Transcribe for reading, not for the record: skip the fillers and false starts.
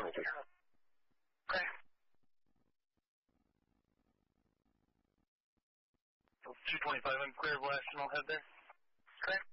Okay. 225 unclear, West, and I'll head there. Okay.